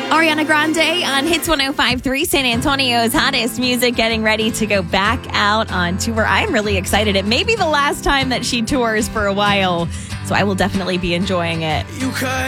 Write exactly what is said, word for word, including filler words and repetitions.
Ariana Grande on Hits one oh five point three, San Antonio's hottest music, getting ready to go back out on tour. I'm really excited. It may be the last time that she tours for a while, so I will definitely be enjoying it. You could